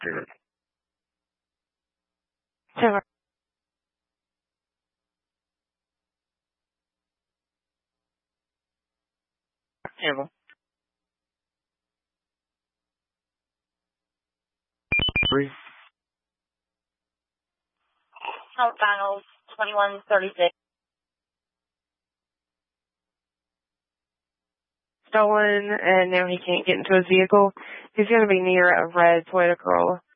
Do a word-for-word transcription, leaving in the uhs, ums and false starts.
Sure. Terrible. Three. South Finals, twenty-one thirty-six. Stolen, and now he can't get into his vehicle. He's going to be near a red Toyota Corolla.